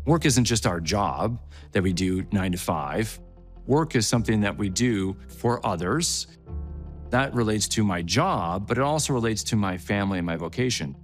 Work isn't just our job that we do 9 to 5. Work is something that we do for others. That relates to my job, but it also relates to my family and my vocation.